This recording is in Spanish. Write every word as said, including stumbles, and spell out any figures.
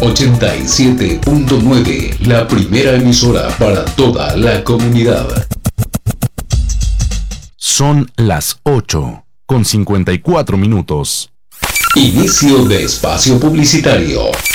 ochenta y siete punto nueve, la primera emisora para toda la comunidad. Son las ocho con cincuenta y cuatro minutos. Inicio de espacio publicitario.